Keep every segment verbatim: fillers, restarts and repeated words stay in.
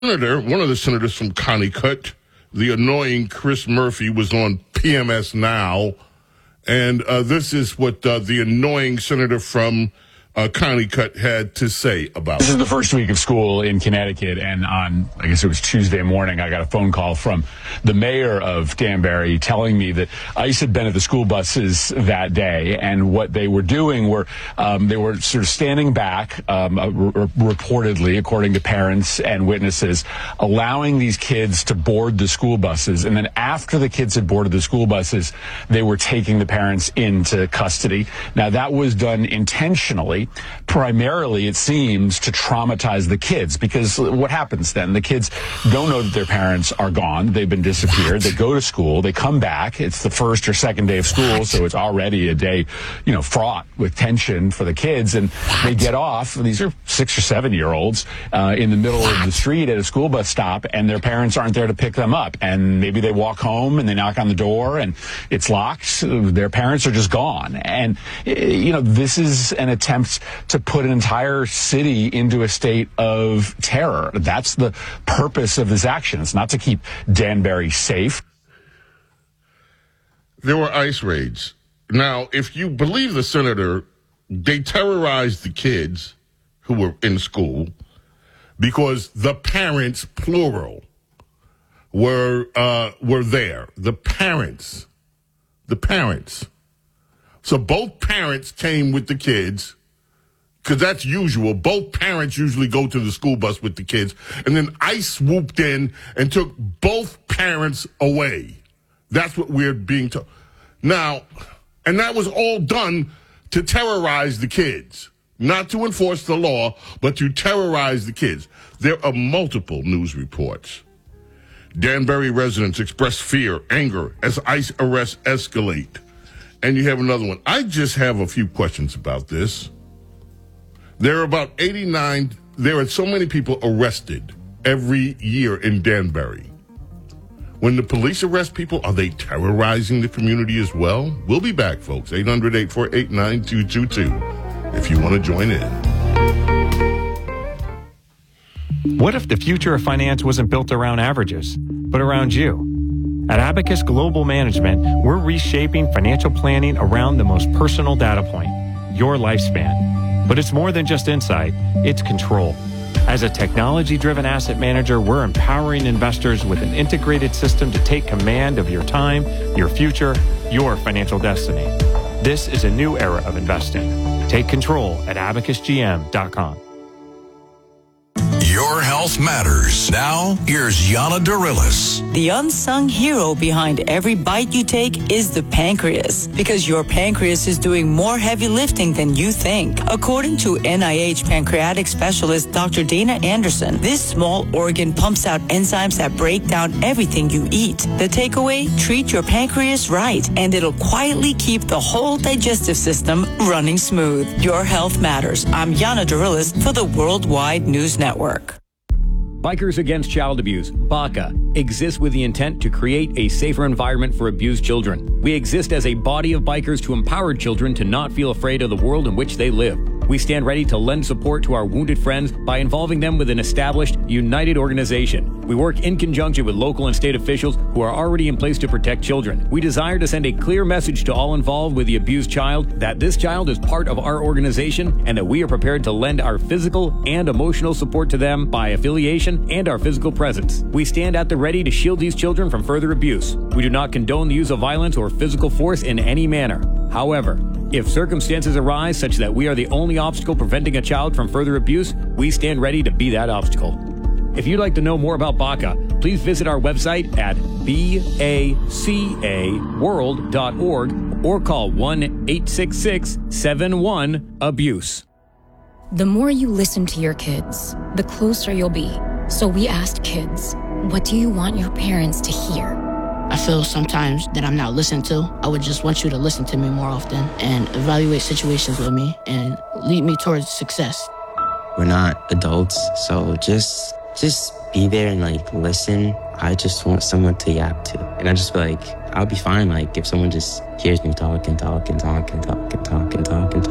Senator, one of the senators from Connecticut, the annoying Chris Murphy, was on P M S Now, and uh, this is what uh, the annoying senator from uh, Connecticut had to say about This it. is the first week of school in Connecticut, and on, I guess it was Tuesday morning, I got a phone call from the mayor of Danbury telling me that ICE had been at the school buses that day, and what they were doing were um, they were sort of standing back, um, uh, r- reportedly, according to parents and witnesses, allowing these kids to board the school buses, and then after the kids had boarded the school buses, they were taking the parents into custody. Now, that was done intentionally. Primarily, it seems, to traumatize the kids, because what happens then? The kids don't know that their parents are gone. They've been disappeared. They go to school. They come back. It's the first or second day of school, so it's already a day, you know, fraught with tension for the kids. And they get off. These are six or seven year olds uh, in the middle of the street at a school bus stop, and their parents aren't there to pick them up. And maybe they walk home and they knock on the door and it's locked. Their parents are just gone. And, you know, this is an attempt to put an entire city into a state of terror. That's the purpose of this action. It's not to keep Danbury safe. There were ICE raids. Now, if you believe the senator, they terrorized the kids who were in school because the parents, plural, were uh, were there. The parents. The parents. So both parents came with the kids, because that's usual. Both parents usually go to the school bus with the kids. And then ICE swooped in and took both parents away. That's what we're being told. Now, and that was all done to terrorize the kids. Not to enforce the law, but to terrorize the kids. There are multiple news reports. Danbury residents express fear, anger as ICE arrests escalate. And you have another one. I just have a few questions about this. There are about eighty-nine, there are so many people arrested every year in Danbury. When the police arrest people, are they terrorizing the community as well? We'll be back, folks. eight hundred, eight four eight, nine two two two if you want to join in. What if the future of finance wasn't built around averages, but around you? At Abacus Global Management, we're reshaping financial planning around the most personal data point, your lifespan. But it's more than just insight, it's control. As a technology-driven asset manager, we're empowering investors with an integrated system to take command of your time, your future, your financial destiny. This is a new era of investing. Take control at abacus g m dot com. Your health matters. Now, here's Yana Darilis. The unsung hero behind every bite you take is the pancreas, because your pancreas is doing more heavy lifting than you think. According to N I H pancreatic specialist Doctor Dana Anderson, this small organ pumps out enzymes that break down everything you eat. The takeaway? Treat your pancreas right, and it'll quietly keep the whole digestive system running smooth. Your health matters. I'm Yana Darilis for the Worldwide News Network. Bikers Against Child Abuse, BACA, exists with the intent to create a safer environment for abused children. We exist as a body of bikers to empower children to not feel afraid of the world in which they live. We stand ready to lend support to our wounded friends by involving them with an established, united organization. We work in conjunction with local and state officials who are already in place to protect children. We desire to send a clear message to all involved with the abused child that this child is part of our organization and that we are prepared to lend our physical and emotional support to them by affiliation and our physical presence. We stand at the ready to shield these children from further abuse. We do not condone the use of violence or physical force in any manner. However, if circumstances arise such that we are the only obstacle preventing a child from further abuse, we stand ready to be that obstacle. If you'd like to know more about BACA, please visit our website at baca world dot org or call one eight six six, seven one, abuse. The more you listen to your kids, the closer you'll be. So we asked kids, what do you want your parents to hear? I feel sometimes that I'm not listened to. I would just want you to listen to me more often and evaluate situations with me and lead me towards success. We're not adults, so just just be there and like listen. I just want someone to yap to. And I just feel like I'll be fine like if someone just hears me talk and talk and talk and talk and talk and talk and talk.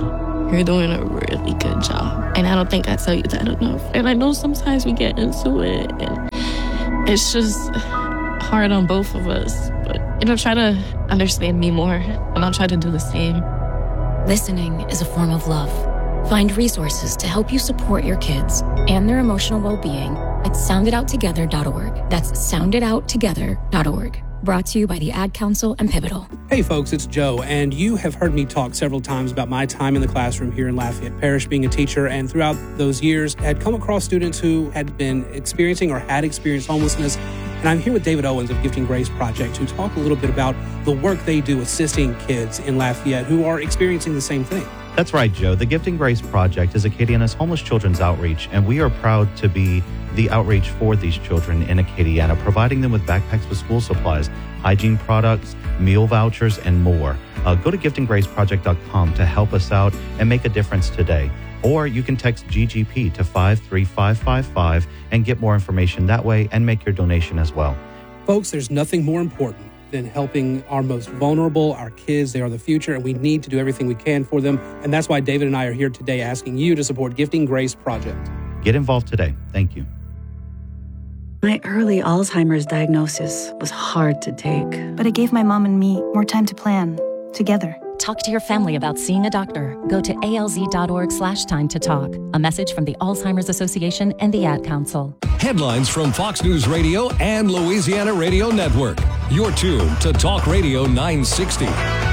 You're doing a really good job. And I don't think I tell you that enough. And I know sometimes we get into it, and it's just hard on both of us. But, you know, try to understand me more, and I'll try to do the same. Listening is a form of love. Find resources to help you support your kids and their emotional well-being at sound it out together dot org. That's sound it out together dot org. Brought to you by the Ad Council and Pivotal. Hey folks, it's Joe, and you have heard me talk several times about my time in the classroom here in Lafayette Parish being a teacher, and throughout those years had come across students who had been experiencing or had experienced homelessness. And I'm here with David Owens of Gifting Grace Project to talk a little bit about the work they do assisting kids in Lafayette who are experiencing the same thing. That's right, Joe. The Gifting Grace Project is Acadiana's homeless children's outreach, and we are proud to be the outreach for these children in Acadiana, providing them with backpacks with school supplies, hygiene products, meal vouchers, and more. Uh, go to gifting grace project dot com to help us out and make a difference today. Or you can text G G P to five three five five five and get more information that way and make your donation as well. Folks, there's nothing more important than helping our most vulnerable, our kids. They are the future, and we need to do everything we can for them. And that's why David and I are here today asking you to support Gifting Grace Project. Get involved today. Thank you. My early Alzheimer's diagnosis was hard to take, but it gave my mom and me more time to plan together. Talk to your family about seeing a doctor. Go to alz.org slash time to talk. A message from the Alzheimer's Association and the Ad Council. Headlines from Fox News Radio and Louisiana Radio Network. You're tuned to Talk Radio nine sixty.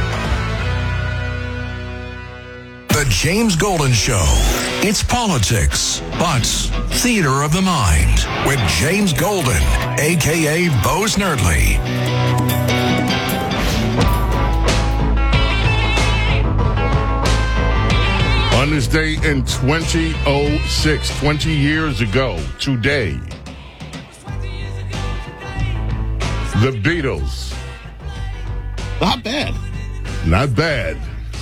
The James Golden Show. It's politics, but theater of the mind with James Golden, a k a. Bo Snerdley. On this day in twenty oh six, twenty years ago, today, the Beatles. Not bad. Not bad.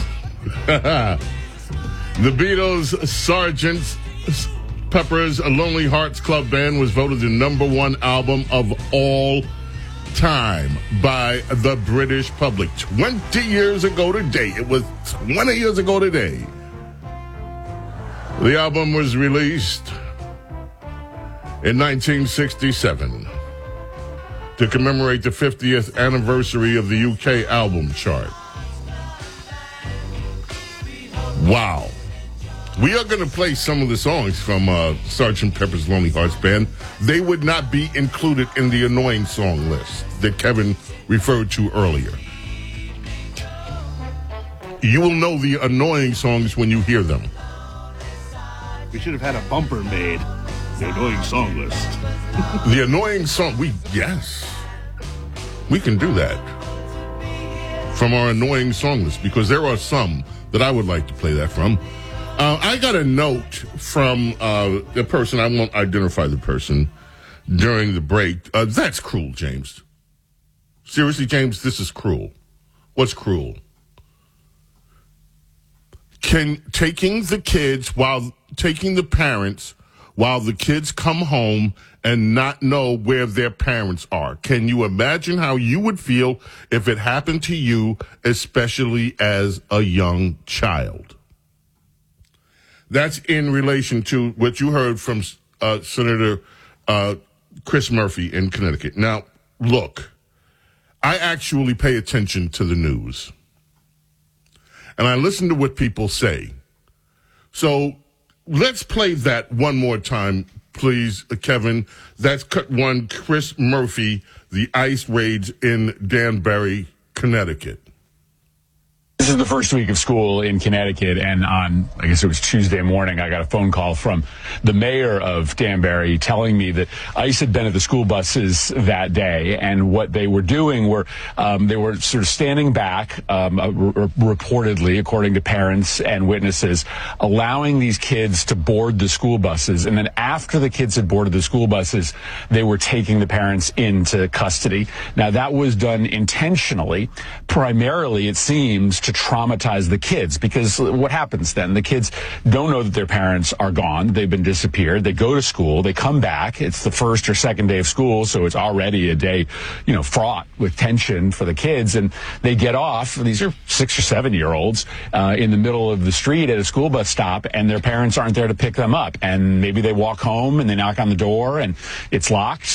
The Beatles' Sergeant Pepper's Lonely Hearts Club Band was voted the number one album of all time by the British public. twenty years ago today. It was twenty years ago today. The album was released in nineteen sixty-seven to commemorate the fiftieth anniversary of the U K album chart. Wow. We are going to play some of the songs from uh, Sergeant Pepper's Lonely Hearts Band. They would not be included in the annoying song list that Kevin referred to earlier. You will know the annoying songs when you hear them. We should have had a bumper made. The annoying song list. The annoying song. We yes, we can do that from our annoying song list because there are some that I would like to play that from. Uh, I got a note from uh, the person. I won't identify the person during the break. Uh, that's cruel, James. Seriously, James, this is cruel. What's cruel? Can taking the kids while taking the parents while the kids come home and not know where their parents are. Can you imagine how you would feel if it happened to you, especially as a young child? That's in relation to what you heard from uh, Senator uh, Chris Murphy in Connecticut. Now, look, I actually pay attention to the news. And I listen to what people say. So let's play that one more time, please, Kevin. That's cut one, Chris Murphy, the ICE raids in Danbury, Connecticut. This is the first week of school in Connecticut, and on, I guess it was Tuesday morning, I got a phone call from the mayor of Danbury telling me that ICE had been at the school buses that day, and what they were doing were um, they were sort of standing back, um, uh, r- reportedly, according to parents and witnesses, allowing these kids to board the school buses, and then after the kids had boarded the school buses, they were taking the parents into custody. Now, that was done intentionally, primarily, it seems, to traumatize the kids, because what happens then? The kids don't know that their parents are gone. They've been disappeared. They go to school. They come back. It's the first or second day of school, so it's already a day, you know, fraught with tension for the kids. And they get off. These are six or seven year olds uh, in the middle of the street at a school bus stop, and their parents aren't there to pick them up. And maybe they walk home and they knock on the door and it's locked.